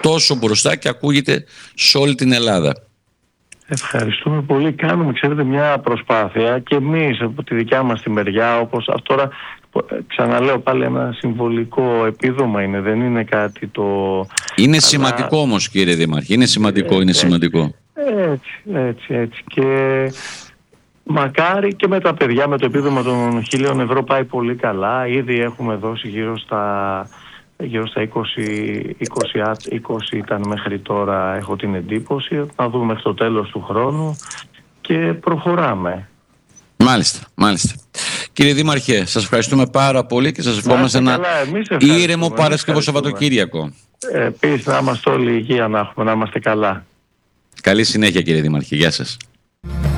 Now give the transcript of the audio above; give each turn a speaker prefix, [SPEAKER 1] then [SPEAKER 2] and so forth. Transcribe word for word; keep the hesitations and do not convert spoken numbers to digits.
[SPEAKER 1] τόσο μπροστά και ακούγεται σε όλη την Ελλάδα.
[SPEAKER 2] Ευχαριστούμε πολύ. Κάνουμε, ξέρετε, μια προσπάθεια και εμείς από τη δικιά μας τη μεριά, όπως αυτό τώρα, ξαναλέω πάλι, ένα συμβολικό επίδομα είναι, δεν είναι κάτι το...
[SPEAKER 1] Είναι
[SPEAKER 2] αλλά...
[SPEAKER 1] σημαντικό όμως, κύριε Δήμαρχε, είναι σημαντικό, είναι σημαντικό.
[SPEAKER 2] Έτσι, έτσι, έτσι. Και μακάρι και με τα παιδιά, με το επίδομα των χίλιων ευρώ πάει πολύ καλά. Ήδη έχουμε δώσει γύρω στα... Γύρω στα είκοσι, είκοσι, είκοσι ήταν μέχρι τώρα, έχω την εντύπωση. Να δούμε μέχρι το τέλος του χρόνου και προχωράμε.
[SPEAKER 1] Μάλιστα, μάλιστα. Κύριε Δήμαρχε, σας ευχαριστούμε πάρα πολύ και σας ευχόμαστε ένα ήρεμο Παρασκευό Σαββατοκύριακο.
[SPEAKER 2] Επίσης, να είμαστε όλοι υγεία, να έχουμε, να είμαστε καλά.
[SPEAKER 1] Καλή συνέχεια, κύριε Δήμαρχε. Γεια σας.